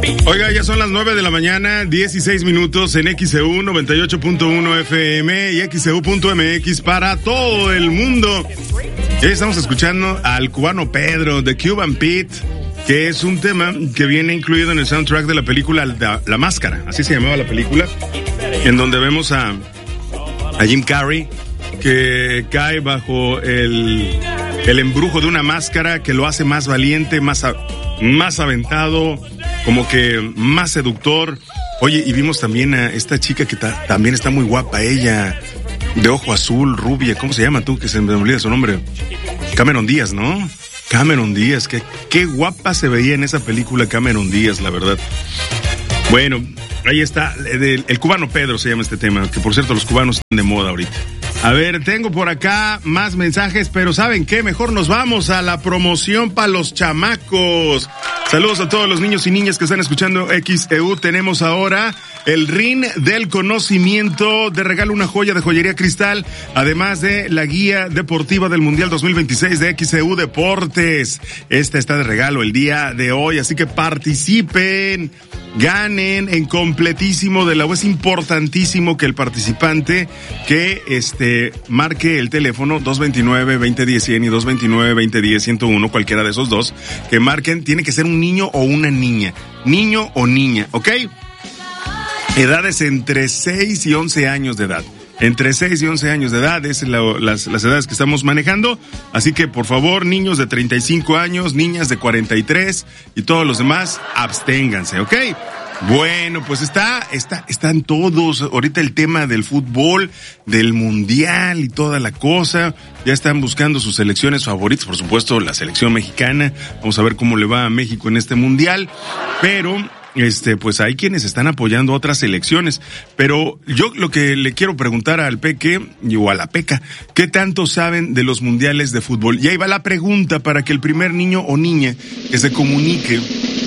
Oiga, ya son las 9 de la mañana, 16 minutos en XEU 98.1 FM y XEU.mx para todo el mundo. Ya estamos escuchando al cubano Pedro, de Cuban Pete, que es un tema que viene incluido en el soundtrack de la película La Máscara, así se llamaba la película, en donde vemos a Jim Carrey, que cae bajo el embrujo de una máscara que lo hace más valiente, más aventado, como que más seductor. Oye, y vimos también a esta chica que también está muy guapa, ella, de ojo azul, rubia, ¿cómo se llama tú? Que se me olvida su nombre. Cameron Díaz, ¿no? Cameron Díaz, qué guapa se veía en esa película Cameron Díaz, la verdad. Bueno, ahí está, el cubano Pedro se llama este tema, que por cierto los cubanos están de moda ahorita. A ver, tengo por acá más mensajes, pero ¿saben qué? Mejor nos vamos a la promoción para los chamacos. Saludos a todos los niños y niñas que están escuchando XEU. Tenemos ahora el Ring del Conocimiento, de regalo una joya de joyería cristal, además de la guía deportiva del Mundial 2026 de XEU Deportes. Esta está de regalo el día de hoy, así que participen. Ganen en completísimo de la web. Es importantísimo que el participante que marque el teléfono 229-2010-100 y 229-2010-101, cualquiera de esos dos, que marquen, tiene que ser un niño o una niña. Niño o niña, ¿ok? Edades entre 6 y 11 años de edad. Entre 6 y 11 años de edad es las edades que estamos manejando. Así que, por favor, niños de 35 años, niñas de 43 y todos los demás, absténganse, ¿ok? Bueno, pues están todos. Ahorita el tema del fútbol, del mundial y toda la cosa. Ya están buscando sus selecciones favoritas. Por supuesto, la selección mexicana. Vamos a ver cómo le va a México en este mundial. Pero pues hay quienes están apoyando otras selecciones, pero yo lo que le quiero preguntar al Peque o a la Peca, ¿qué tanto saben de los mundiales de fútbol? Y ahí va la pregunta para que el primer niño o niña que se comunique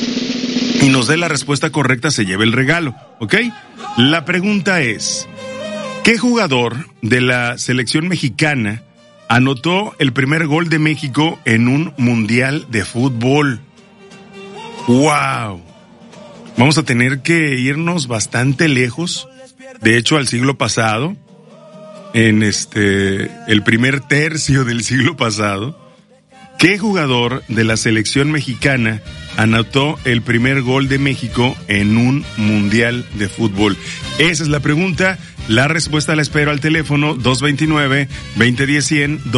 y nos dé la respuesta correcta se lleve el regalo, ¿ok? La pregunta es, ¿qué jugador de la selección mexicana anotó el primer gol de México en un mundial de fútbol? ¡Wow! Vamos a tener que irnos bastante lejos, de hecho al siglo pasado, en el primer tercio del siglo pasado. ¿Qué jugador de la selección mexicana anotó el primer gol de México en un mundial de fútbol? Esa es la pregunta. La respuesta la espero al teléfono 229-2010-100,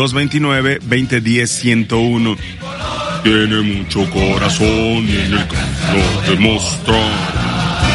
229-2010-101. Tiene mucho corazón y en el camino demostrar.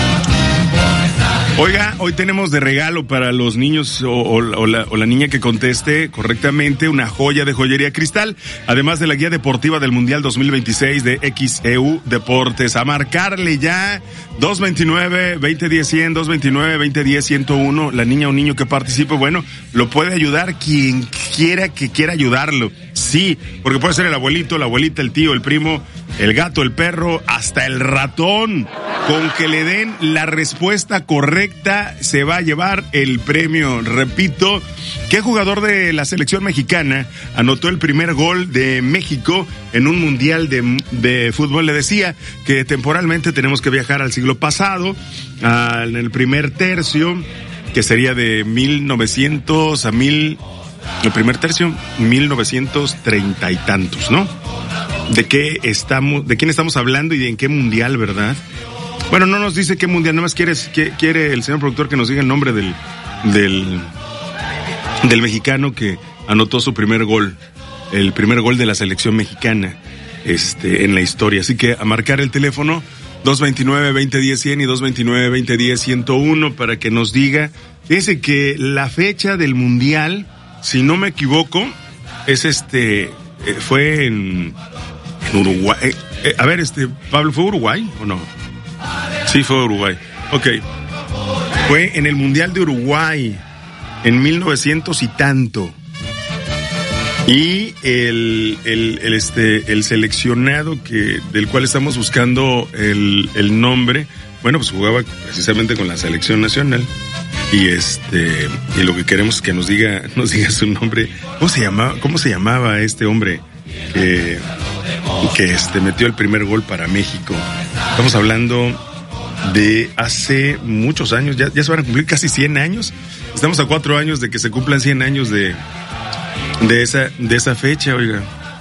Oiga, hoy tenemos de regalo para los niños o la niña que conteste correctamente una joya de joyería cristal, además de la guía deportiva del Mundial 2026 de XEU Deportes. A marcarle ya 229-2010-100, 229-2010-101, la niña o niño que participe, bueno, lo puede ayudar quien quiera que quiera ayudarlo. Sí, porque puede ser el abuelito, la abuelita, el tío, el primo, el gato, el perro, hasta el ratón. Con que le den la respuesta correcta, se va a llevar el premio. Repito, ¿qué jugador de la selección mexicana anotó el primer gol de México en un mundial de fútbol? Le decía que temporalmente tenemos que viajar al siglo pasado, en el primer tercio, que sería de 1900 a 1000, el primer tercio, 1930 y tantos, ¿no? ¿De quién estamos hablando y de en qué mundial, verdad? Bueno, no nos dice qué mundial, nada más quiere el señor productor que nos diga el nombre del mexicano que anotó su primer gol, el primer gol de la selección mexicana, en la historia. Así que a marcar el teléfono 229-2010-100 y 229-2010-101 para que nos diga. Fíjese que la fecha del mundial, si no me equivoco, es fue en Uruguay. A ver, Pablo, ¿fue Uruguay o no? Sí, fue Uruguay. Ok. Fue en el Mundial de Uruguay, en 1900 y tanto. Y el seleccionado del cual estamos buscando el nombre, bueno, pues jugaba precisamente con la selección nacional. Y lo que queremos es que nos diga su nombre. ¿Cómo se llamaba este hombre que metió el primer gol para México? Estamos hablando de hace muchos años, ya se van a cumplir casi 100 años. Estamos a 4 años de que se cumplan 100 años de esa fecha, oiga.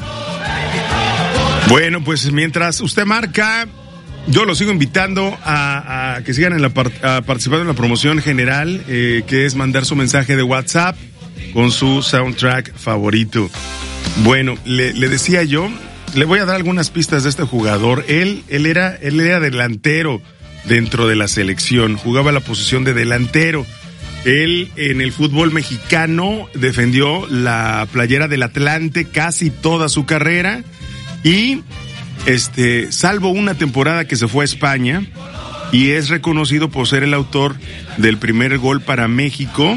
Bueno, pues mientras usted marca, yo lo sigo invitando a que sigan participando en la promoción general, que es mandar su mensaje de WhatsApp con su soundtrack favorito. Bueno, le decía yo, le voy a dar algunas pistas de este jugador. Él era delantero dentro de la selección, jugaba la posición de delantero. Él en el fútbol mexicano defendió la playera del Atlante casi toda su carrera y salvo una temporada que se fue a España, y es reconocido por ser el autor del primer gol para México,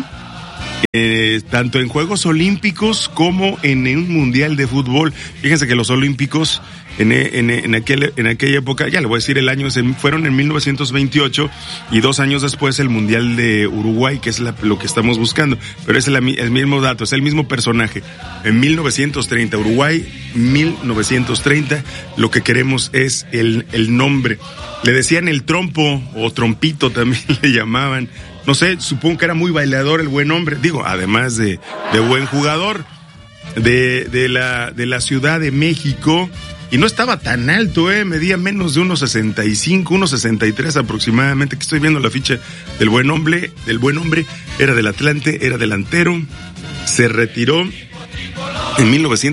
tanto en Juegos Olímpicos como en un Mundial de Fútbol. Fíjense que los Olímpicos en aquella época, ya le voy a decir el año, fueron en 1928 y 2 años después el Mundial de Uruguay, que es lo que estamos buscando, pero es el mismo dato, es el mismo personaje. En 1930, Uruguay, 1930, lo que queremos es el nombre. Le decían el trompo o trompito también le llamaban. No sé, supongo que era muy bailador el buen hombre, digo, además de buen jugador de la Ciudad de México. Y no estaba tan alto, medía menos de 1.65, 1.63 aproximadamente, que estoy viendo la ficha del buen hombre, era del Atlante, era delantero, se retiró en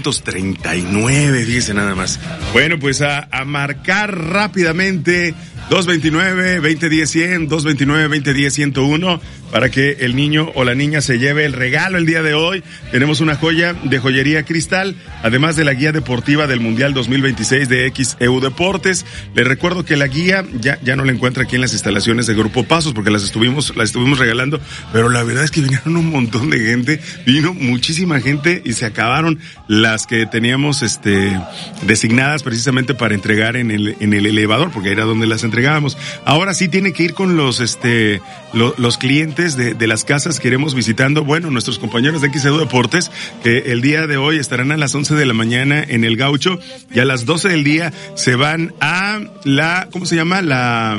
1939, fíjese nada más. Bueno, pues a marcar rápidamente 229-2010-100, 229-2010-101, para que el niño o la niña se lleve el regalo el día de hoy. Tenemos una joya de Joyería Cristal, además de la guía deportiva del Mundial 2026 de XEU Deportes. Les recuerdo que la guía ya no la encuentra aquí en las instalaciones de Grupo Pasos, porque las estuvimos regalando, pero la verdad es que vinieron un montón de gente, vino muchísima gente y se acabaron las que teníamos designadas precisamente para entregar en el elevador, porque era donde las entregábamos. Ahora sí tiene que ir con los clientes de las casas que iremos visitando. Bueno, nuestros compañeros de XEU Deportes, que el día de hoy estarán a las 11 de la mañana en el Gaucho, y a las 12 del día se van a ¿cómo se llama? La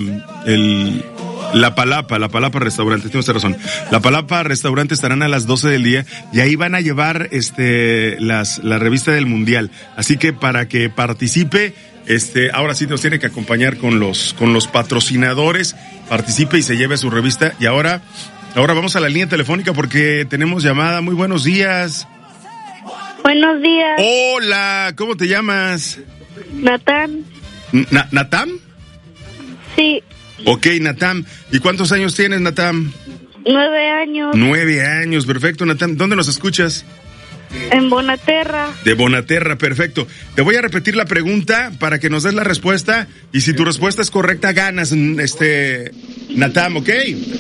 Palapa Restaurante, tienes razón. La Palapa Restaurante estarán a las 12 del día y ahí van a llevar la revista del Mundial. Así que para que participe, ahora sí nos tiene que acompañar con los patrocinadores, participe y se lleve su revista. Y ahora vamos a la línea telefónica porque tenemos llamada. Muy buenos días. Buenos días. Hola, ¿cómo te llamas? Natán. ¿Natam? Sí. Ok, Natam. ¿Y cuántos años tienes, Natam? 9 años. 9 años, perfecto, Natam. ¿Dónde nos escuchas? En Bonaterra. De Bonaterra, perfecto. Te voy a repetir la pregunta para que nos des la respuesta, y si tu respuesta es correcta, ganas, Natam, ¿ok?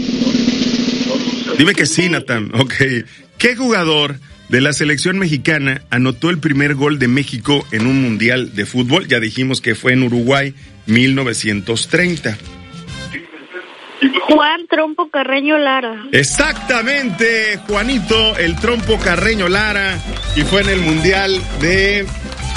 Dime que sí, Natam, ok. ¿Qué jugador de la selección mexicana anotó el primer gol de México en un mundial de fútbol? Ya dijimos que fue en Uruguay, 1930. Juan Trompo Carreño Lara. Exactamente, Juanito, el Trompo Carreño Lara, y fue en el mundial de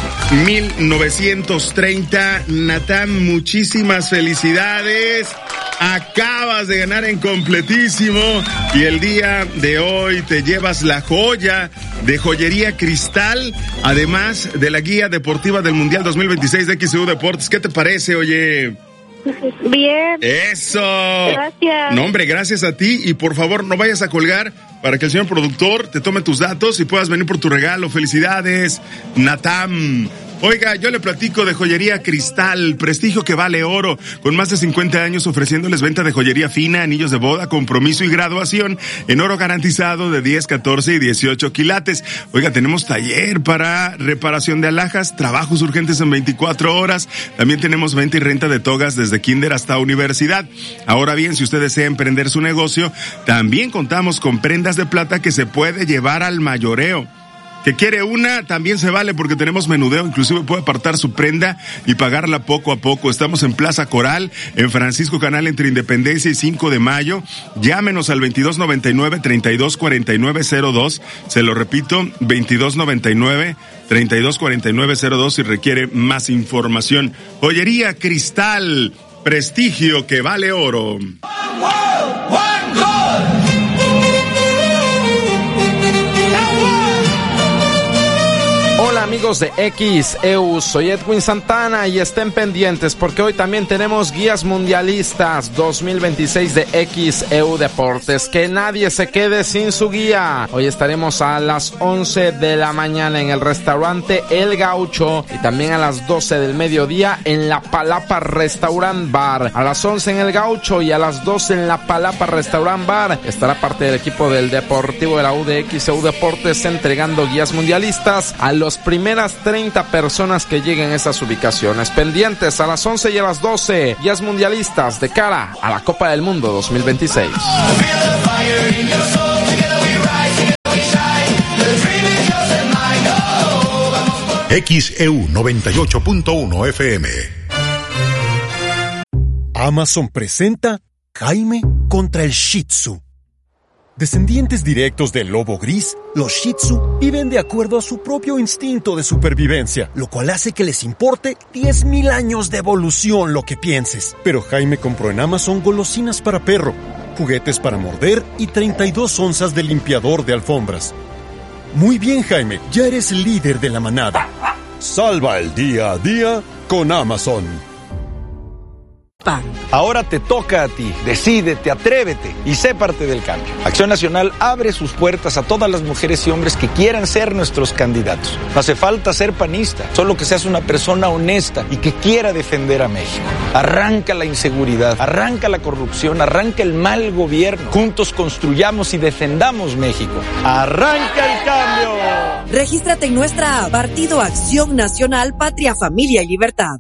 1930. Natán, muchísimas felicidades. Acabas de ganar en completísimo y el día de hoy te llevas la joya de Joyería Cristal, además de la guía deportiva del Mundial 2026 de XEU Deportes. ¿Qué te parece, oye? Bien. ¡Eso! Gracias. No, hombre, gracias a ti, y por favor no vayas a colgar para que el señor productor te tome tus datos y puedas venir por tu regalo. ¡Felicidades, Natam! Oiga, yo le platico de Joyería Cristal, prestigio que vale oro, con más de 50 años ofreciéndoles venta de joyería fina, anillos de boda, compromiso y graduación en oro garantizado de 10, 14 y 18 quilates. Oiga, tenemos taller para reparación de alhajas, trabajos urgentes en 24 horas. También tenemos venta y renta de togas desde kinder hasta universidad. Ahora bien, si usted desea emprender su negocio, también contamos con prendas de plata que se puede llevar al mayoreo. Que quiere una, también se vale porque tenemos menudeo, inclusive puede apartar su prenda y pagarla poco a poco. Estamos en Plaza Coral, en Francisco Canal entre Independencia y 5 de Mayo. Llámenos al 2299-324902. Se lo repito, 2299-324902 si requiere más información. Joyería Cristal, prestigio que vale oro. Hola amigos de XEU, soy Edwin Santana y estén pendientes porque hoy también tenemos guías mundialistas 2026 de XEU Deportes. Que nadie se quede sin su guía. Hoy estaremos a las 11 de la mañana en el restaurante El Gaucho y también a las 12 del mediodía en La Palapa Restaurant Bar. A las 11 en El Gaucho y a las 12 en La Palapa Restaurant Bar estará parte del equipo del Deportivo de la U de XEU Deportes entregando guías mundialistas a las primeras 30 personas que lleguen a esas ubicaciones. Pendientes a las 11 y a las 12, guías mundialistas de cara a la Copa del Mundo 2026. XEU 98.1 FM. Amazon presenta Jaime contra el Shih Tzu. Descendientes directos del lobo gris, los Shih Tzu viven de acuerdo a su propio instinto de supervivencia, lo cual hace que les importe 10,000 años de evolución lo que pienses. Pero Jaime compró en Amazon golosinas para perro, juguetes para morder y 32 onzas de limpiador de alfombras. Muy bien, Jaime, ya eres líder de la manada. Salva el día a día con Amazon. Ahora te toca a ti. Decídete, atrévete y sé parte del cambio. Acción Nacional abre sus puertas a todas las mujeres y hombres que quieran ser nuestros candidatos. No hace falta ser panista, solo que seas una persona honesta y que quiera defender a México. Arranca la inseguridad, arranca la corrupción, arranca el mal gobierno. Juntos construyamos y defendamos México. ¡Arranca el cambio! Regístrate en nuestra app, Partido Acción Nacional, Patria, Familia y Libertad.